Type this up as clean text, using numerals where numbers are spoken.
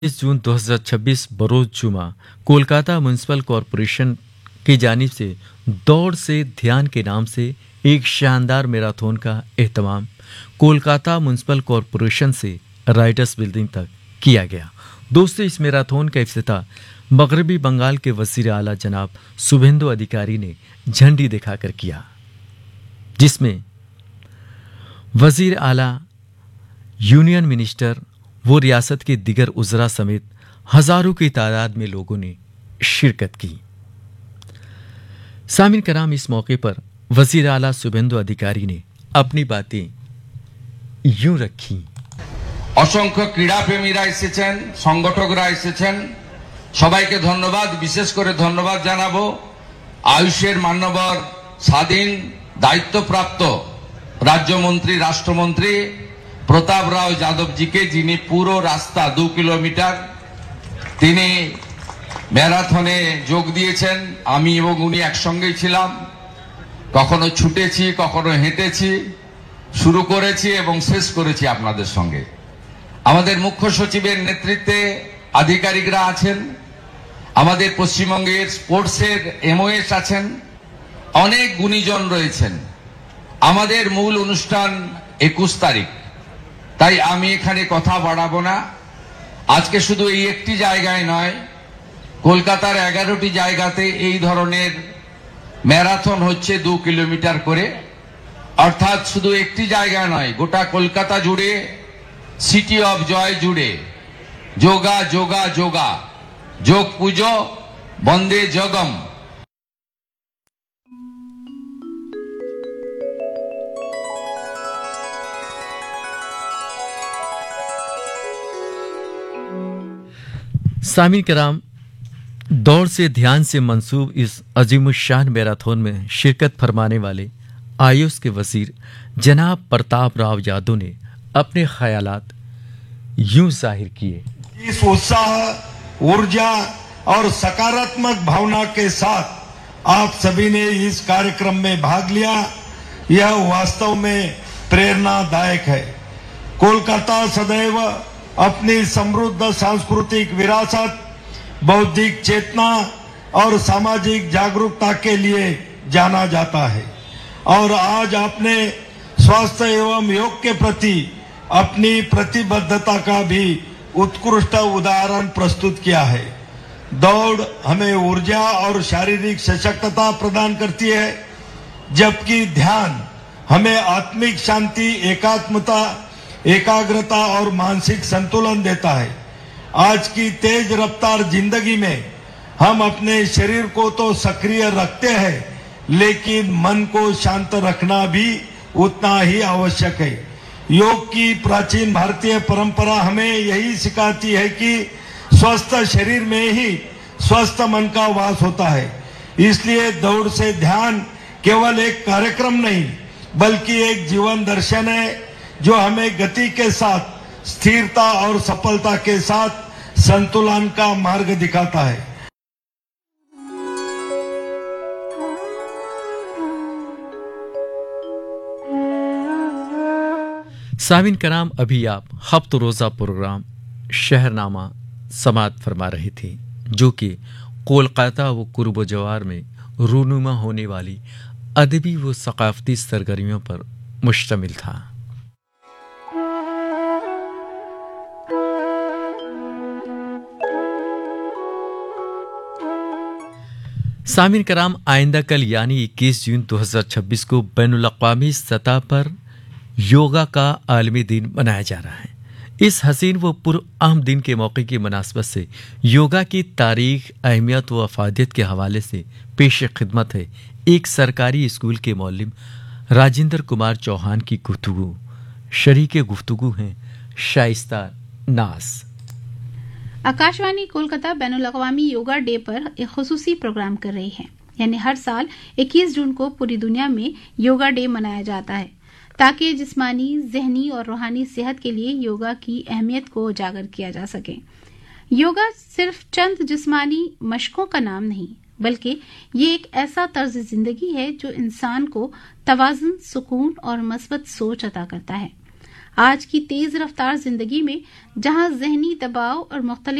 जून 2026 बरोज जुमा Kolkata municipal corporation की जानिब से दौड़ से ध्यान के नाम से एक शानदार मैराथन का एहतमाम कोलकाता म्युनिसिपल कॉरपोरेशन से राइटर्स बिल्डिंग तक किया गया। दोस्तों, इस मैराथन का इफ्तिताह मगरबी बंगाल के वजीर आला जनाब शुभेंदु अधिकारी ने झंडी दिखाकर किया, जिसमें वजीर आला, यूनियन मिनिस्टर, वो रियासत के दिगर उजरा समेत हजारों की तादाद में लोगों ने शिरकत की। सामिन कराम, इस मौके पर वजीर आला शुभेंदु अधिकारी ने अपनी बातें यूं रखी। असंख्य क्रीड़ाप्रेमीरा एसेছেন, संगठकरा एसेছেন, সবাইকে ধন্যবাদ। বিশেষ করে ধন্যবাদ জানাবো আয়ুষের মান্যবর স্বাধীন দায়িত্বপ্রাপ্ত রাজ্যমন্ত্রী রাষ্ট্রমন্ত্রী প্রতাপ রাও যাদব জিকে, যিনি পুরো রাস্তা 2 কিলোমিটার তিনি ম্যারাথনে যোগ দিয়েছেন। আমি এবং উনি একসঙ্গেই ছিলাম, কখনো ছুটেছি, কখনো হেঁটেছি, শুরু করেছি এবং শেষ করেছি আপনাদের সঙ্গে। আমাদের মুখ্য সচিবের নেতৃত্বে আধিকারিকরা আছেন, আমাদের পশ্চিমবঙ্গের স্পোর্টসের এমওএস আছেন, অনেক গুণীজন রয়েছেন। আমাদের মূল অনুষ্ঠান 21 তারিখ, তাই আমি এখানে কথা বাড়াবো না। আজকে শুধু এই একটি জায়গায় নয়, কলকাতার 11টি জায়গাতে এই ধরনের ম্যারাথন হচ্ছে 2 কিলোমিটার করে। অর্থাৎ শুধু একটি জায়গা নয়, গোটা কলকাতা জুড়ে, সিটি অফ জয় জুড়ে যোগা যোগা যোগা, যোগ পুজো বন্দে জগম। सामिन कराम, दौड़ से ध्यान से मंसूब इस अजीमुशान मैराथन में शिरकत फरमाने वाले आयुष के वजीर जनाब प्रताप राव यादव ने अपने ख्यालात यूं जाहिर किए। इस उत्साह, ऊर्जा और सकारात्मक भावना के साथ आप सभी ने इस कार्यक्रम में भाग लिया, यह वास्तव में प्रेरणादायक है। कोलकाता सदैव अपनी समृद्ध सांस्कृतिक विरासत, बौद्धिक चेतना और सामाजिक जागरूकता के लिए जाना जाता है, और आज आपने स्वास्थ्य एवं योग के प्रति अपनी प्रतिबद्धता का भी उत्कृष्ट उदाहरण प्रस्तुत किया है। दौड़ हमें ऊर्जा और शारीरिक सशक्तता प्रदान करती है, जबकि ध्यान हमें आत्मिक शांति, एकाग्रता और मानसिक संतुलन देता है। आज की तेज रफ्तार जिंदगी में हम अपने शरीर को तो सक्रिय रखते हैं, लेकिन मन को शांत रखना भी उतना ही आवश्यक है। योग की प्राचीन भारतीय परंपरा हमें यही सिखाती है कि स्वस्थ शरीर में ही स्वस्थ मन का वास होता है। इसलिए दौड़ से ध्यान केवल एक कार्यक्रम नहीं, बल्कि एक जीवन दर्शन है, जो हमें गति के साथ स्थिरता और सफलता के साथ संतुलन का मार्ग दिखाता है। सामिन कराम, अभी आप हफ्त रोजा प्रोग्राम शहरनामा समात फरमा रहे थे, जो कि कोलकाता व कुर्ब जवार में रूनुमा होने वाली अदबी व सकाफती सरगर्मियों पर मुश्तमिल था। सामिन कराम, आइंदा कल यानी 21 जून 2026 को बैनुल-अक़वामी सतह पर योगा का आलमी दिन मनाया जा रहा है। इस हसीन व पुरअहम दिन के मौके की मुनासबत से योगा की तारीख, अहमियत व अफादियत के हवाले से पेश खिदमत है एक सरकारी स्कूल के मौलिम राजेंद्र कुमार चौहान की गुफ्तगू। शरीके गुफ्तगू हैं शाइस्ता नास। आकाशवाणी कोलकाता बैनुल-अक़वामी योगा डे पर एक खुसूसी प्रोग्राम कर रही है। यानी हर साल 21 जून को पूरी दुनिया में योगा डे मनाया जाता है, ताकि जिस्मानी, ज़हनी और रूहानी सेहत के लिए योगा की अहमियत को उजागर किया जा सके। योगा सिर्फ चंद जिस्मानी मशकों का नाम नहीं, बल्कि ये एक ऐसा तर्ज जिंदगी है जो इंसान को तवाज़ुन, सुकून और मस्बत सोच अता करता है। आज की तेज रफ्तार जिंदगी में जहां जहनी दबाव और मुख्तलिफ